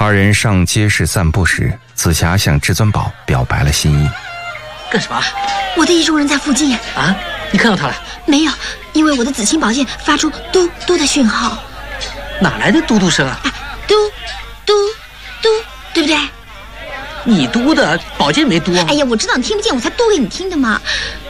二人上街市散步时，紫霞向至尊宝表白了心意。 干什么？ 我的意中人在附近啊！你看到他了？ 没有，因为我的紫青宝剑发出嘟嘟的讯号。 哪来的嘟嘟声啊？ 嘟嘟嘟，对不对？ 你嘟的，宝剑没嘟啊。 哎呀，我知道你听不见，我才嘟给你听的嘛。